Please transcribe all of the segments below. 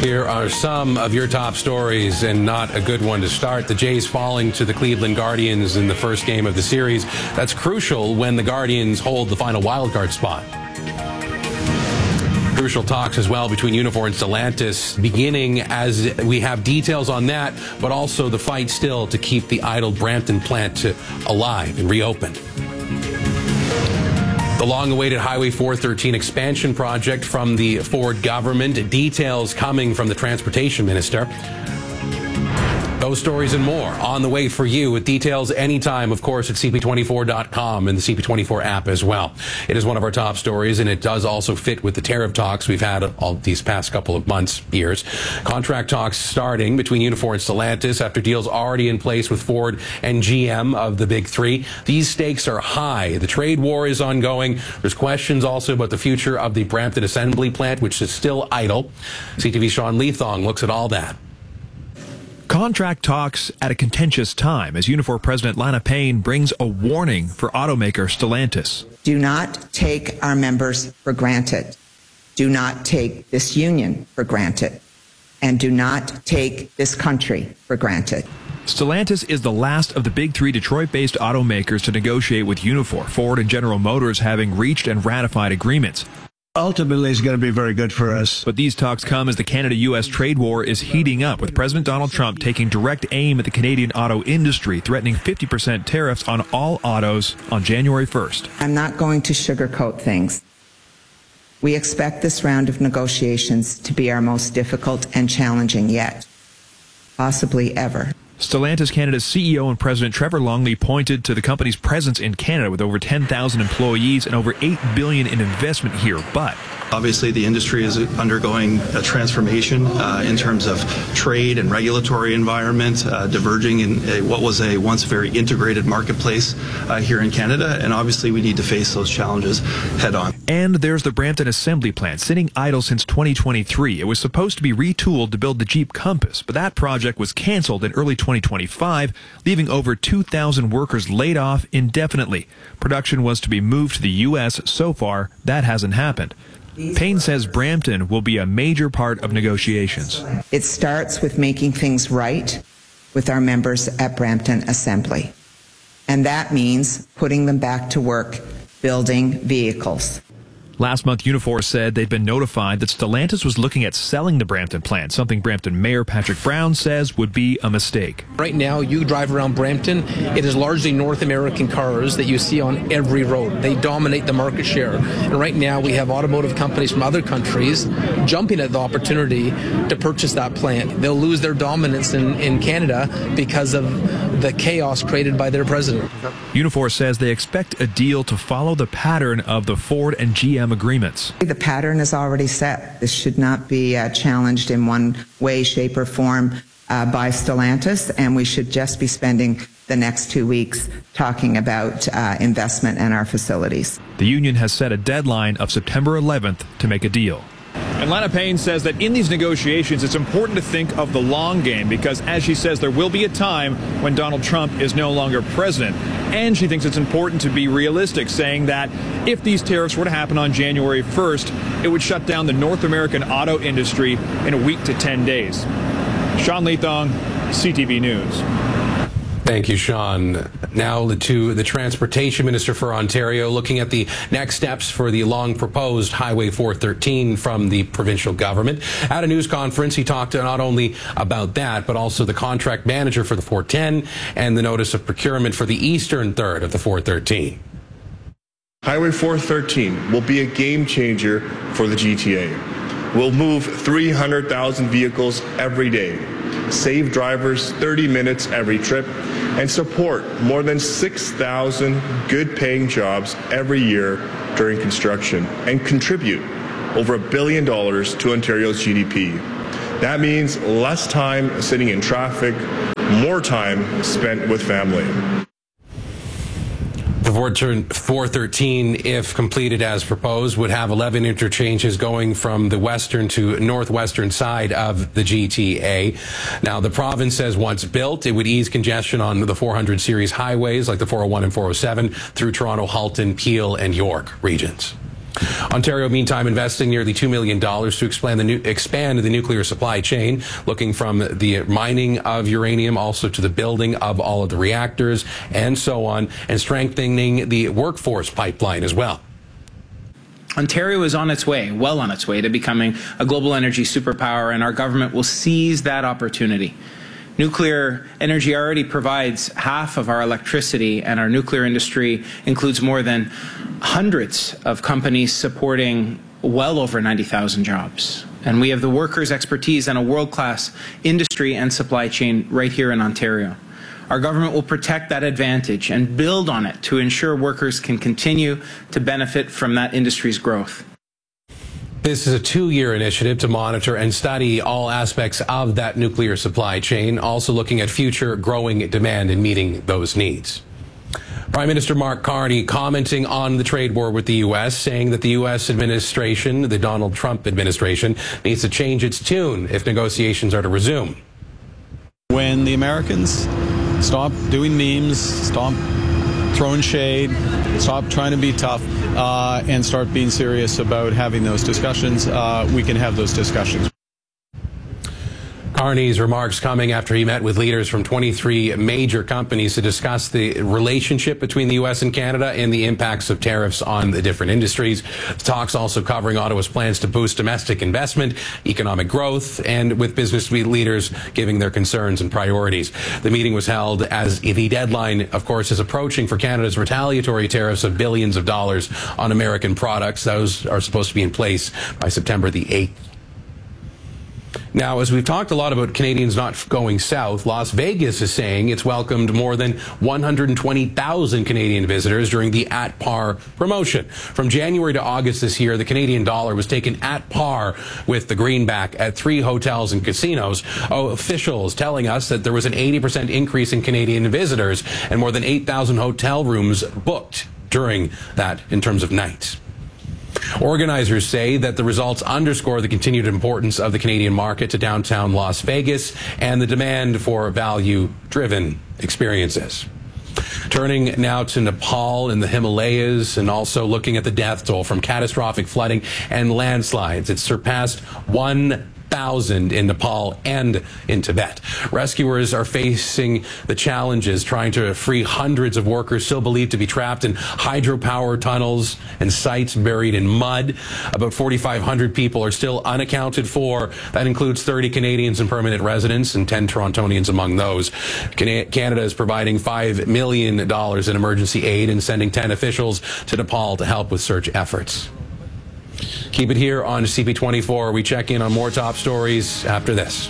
Here are some of your top stories, and not a good one to start. The Jays falling to the Cleveland Guardians in the first game of the series. That's crucial when the Guardians hold the final wildcard spot. Crucial talks as well between Unifor and Stellantis beginning as we have details on that, but also the fight still to keep the idle Brampton plant alive and reopened. The long-awaited Highway 413 expansion project from the Ford government. Details coming from the transportation minister. Those stories and more on the way for you with details anytime, of course, at CP24.com and the CP24 app as well. It is one of our top stories, and it does also fit with the tariff talks we've had all these past couple of months, years. Contract talks starting between Unifor and Stellantis after deals already in place with Ford and GM of the big three. These stakes are high. The trade war is ongoing. There's questions also about the future of the Brampton assembly plant, which is still idle. CTV's Sean Leathong looks at all that. Contract talks at a contentious time as Unifor President Lana Payne brings a warning for automaker Stellantis. Do not take our members for granted. Do not take this union for granted. And do not take this country for granted. Stellantis is the last of the big three Detroit-based automakers to negotiate with Unifor, Ford and General Motors having reached and ratified agreements. Ultimately, it's going to be very good for us. But these talks come as the Canada-U.S. trade war is heating up, with President Donald Trump taking direct aim at the Canadian auto industry, threatening 50% tariffs on all autos on January 1st. I'm not going to sugarcoat things. We expect this round of negotiations to be our most difficult and challenging yet, possibly ever. Stellantis Canada's CEO and President Trevor Longley pointed to the company's presence in Canada with over 10,000 employees and over $8 billion in investment here. But obviously, the industry is undergoing a transformation in terms of trade and regulatory environment, diverging in what was a once very integrated marketplace here in Canada. And obviously, we need to face those challenges head on. And there's the Brampton assembly plant, sitting idle since 2023. It was supposed to be retooled to build the Jeep Compass, but that project was canceled in early 2025, leaving over 2,000 workers laid off indefinitely. Production was to be moved to the U.S. So far, that hasn't happened. Payne says Brampton will be a major part of negotiations. It starts with making things right with our members at Brampton Assembly. And that means putting them back to work, building vehicles. Last month, Unifor said they'd been notified that Stellantis was looking at selling the Brampton plant, something Brampton Mayor Patrick Brown says would be a mistake. Right now, you drive around Brampton, it is largely North American cars that you see on every road. They dominate the market share. And right now, we have automotive companies from other countries jumping at the opportunity to purchase that plant. They'll lose their dominance in Canada because of the chaos created by their president. Unifor says they expect a deal to follow the pattern of the Ford and GM agreements. The pattern is already set. This should not be challenged in one way, shape, or form by Stellantis, and we should just be spending the next 2 weeks talking about investment in our facilities. The union has set a deadline of September 11th to make a deal. And Lana Payne says that in these negotiations, it's important to think of the long game because, as she says, there will be a time when Donald Trump is no longer president. And she thinks it's important to be realistic, saying that if these tariffs were to happen on January 1st, it would shut down the North American auto industry in a week to 10 days. Sean Leathong, CTV News. Thank you, Sean. Now to the Transportation Minister for Ontario, looking at the next steps for the long-proposed Highway 413 from the provincial government. At a news conference, he talked not only about that, but also the contract manager for the 410 and the notice of procurement for the eastern third of the 413. Highway 413 will be a game changer for the GTA. We'll move 300,000 vehicles every day, save drivers 30 minutes every trip, and support more than 6,000 good-paying jobs every year during construction, and contribute over $1 billion to Ontario's GDP. That means less time sitting in traffic, more time spent with family. The 413, if completed as proposed, would have 11 interchanges going from the western to northwestern side of the GTA. Now, the province says once built, it would ease congestion on the 400 series highways like the 401 and 407 through Toronto, Halton, Peel, and York regions. Ontario, meantime, investing nearly $2 million to expand the nuclear supply chain, looking from the mining of uranium also to the building of all of the reactors and so on, and strengthening the workforce pipeline as well. Ontario is on its way, well on its way, to becoming a global energy superpower, and our government will seize that opportunity. Nuclear energy already provides half of our electricity, and our nuclear industry includes more than hundreds of companies supporting well over 90,000 jobs. And we have the workers' expertise and a world-class industry and supply chain right here in Ontario. Our government will protect that advantage and build on it to ensure workers can continue to benefit from that industry's growth. This is a 2-year initiative to monitor and study all aspects of that nuclear supply chain, also looking at future growing demand and meeting those needs. Prime Minister Mark Carney commenting on the trade war with the U.S., saying that the U.S. administration, the Donald Trump administration, needs to change its tune if negotiations are to resume. When the Americans stop doing memes, stop throwing shade, stop trying to be tough, and start being serious about having those discussions, we can have those discussions. Carney's remarks coming after he met with leaders from 23 major companies to discuss the relationship between the U.S. and Canada and the impacts of tariffs on the different industries. The talks also covering Ottawa's plans to boost domestic investment, economic growth, and with business leaders giving their concerns and priorities. The meeting was held as the deadline, of course, is approaching for Canada's retaliatory tariffs of billions of dollars on American products. Those are supposed to be in place by September the 8th. Now, as we've talked a lot about Canadians not going south, Las Vegas is saying it's welcomed more than 120,000 Canadian visitors during the At Par promotion. From January to August this year, the Canadian dollar was taken at par with the greenback at 3 hotels and casinos. Officials telling us that there was an 80% increase in Canadian visitors and more than 8,000 hotel rooms booked during that in terms of nights. Organizers say that the results underscore the continued importance of the Canadian market to downtown Las Vegas and the demand for value-driven experiences. Turning now to Nepal in the Himalayas and also looking at the death toll from catastrophic flooding and landslides. It's surpassed 1,000 in Nepal and in Tibet. Rescuers are facing the challenges trying to free hundreds of workers still believed to be trapped in hydropower tunnels and sites buried in mud. About 4,500 people are still unaccounted for. That includes 30 Canadians and permanent residents and 10 Torontonians among those. Canada is providing $5 million in emergency aid and sending 10 officials to Nepal to help with search efforts. Keep it here on CP24. We check in on more top stories after this.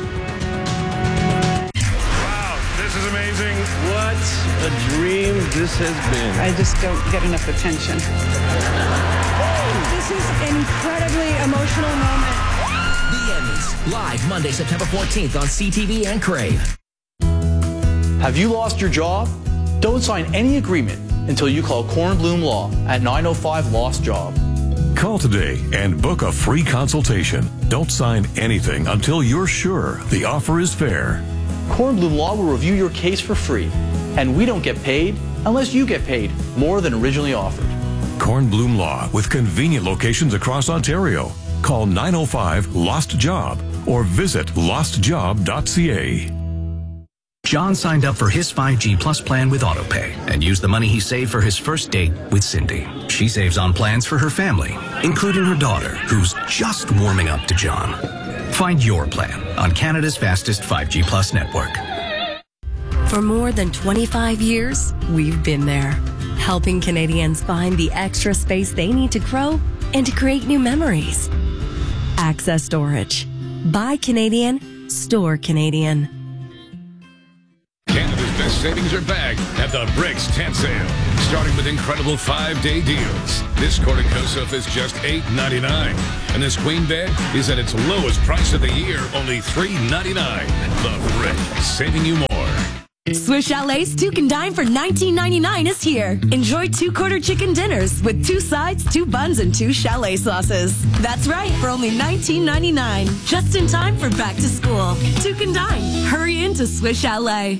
Wow, this is amazing. What a dream this has been. I just don't get enough attention. This is an incredibly emotional moment. The Emmys, live Monday, September 14th on CTV and Crave. Have you lost your job? Don't sign any agreement until you call Kornblum Law at 905 Lost Job. Call today and book a free consultation. Don't sign anything until you're sure the offer is fair. Kornblum Law will review your case for free, and we don't get paid unless you get paid more than originally offered. Kornblum Law with convenient locations across Ontario. Call 905 Lost Job or visit lostjob.ca. John signed up for his 5G Plus plan with AutoPay and used the money he saved for his first date with Cindy. She saves on plans for her family, including her daughter, who's just warming up to John. Find your plan on Canada's fastest 5G Plus network. For more than 25 years, we've been there, helping Canadians find the extra space they need to grow and to create new memories. Access Storage. Buy Canadian, store Canadian. Canada's best savings are back at the Bricks Tent Sale, starting with incredible 5-day deals. This Cortico sofa is just $8.99, and this queen bed is at its lowest price of the year, only $3.99. The Bricks, saving you more. Swiss Chalet's 2 Can Dine for $19.99 is here. Enjoy 2 quarter chicken dinners with 2 sides, 2 buns, and 2 chalet sauces. That's right, for only $19.99. Just in time for back to school. 2 Can Dine. Hurry into Swiss Chalet.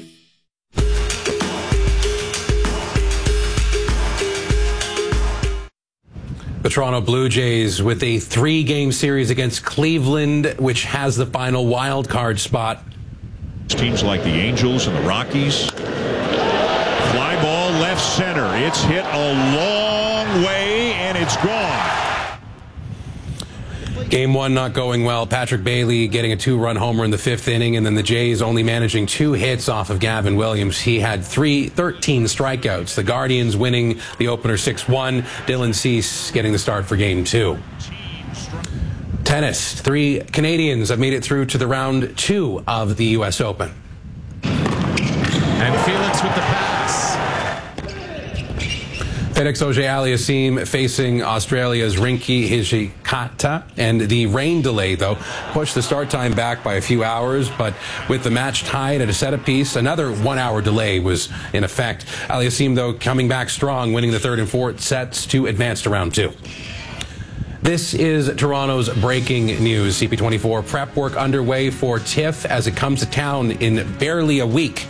The Toronto Blue Jays with a 3-game series against Cleveland, which has the final wild card spot. Teams like the Angels and the Rockies. Fly ball left center. It's hit a long way and it's gone. Game 1 not going well. Patrick Bailey getting a 2-run homer in the 5th inning, and then the Jays only managing 2 hits off of Gavin Williams. He had 13 strikeouts. The Guardians winning the opener 6-1. Dylan Cease getting the start for Game 2. Tennis. 3 Canadians have made it through to the round 2 of the U.S. Open. And Felix with the pass. Felix Auger-Aliassime facing Australia's Rinki Hijikata, and the rain delay, though, pushed the start time back by a few hours, but with the match tied at a set apiece, another 1-hour delay was in effect. Aliassime, though, coming back strong, winning the 3rd and 4th sets to advance to round 2. This is Toronto's breaking news. CP24 prep work underway for TIFF as it comes to town in barely a week.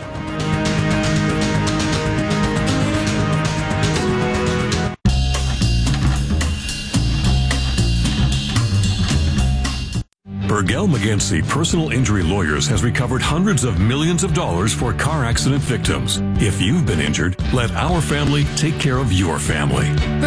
Burgell McGinsey Personal Injury Lawyers has recovered hundreds of millions of dollars for car accident victims. If you've been injured, let our family take care of your family.